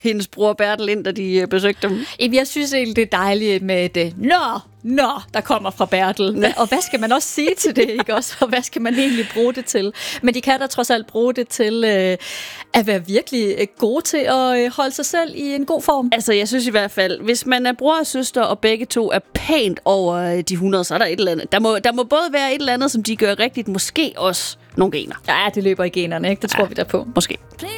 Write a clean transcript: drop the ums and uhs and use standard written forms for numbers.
hendes bror Bertel ind, da de besøgte dem? Jeg synes egentlig, det er dejligt med det. Nå, der kommer fra Bertel. Og hvad skal man også sige til det, ikke også? Og hvad skal man egentlig bruge det til? Men de kan da trods alt bruge det til at være virkelig gode til at holde sig selv i en god form. Altså, jeg synes i hvert fald, hvis man er bror og søster, og begge to er pænt over de 100, så er der et eller andet. Der må både være et eller andet, som de gør rigtigt, måske også nogle gener. Ja, det løber i generne, ikke? Det tror vi der på. Måske.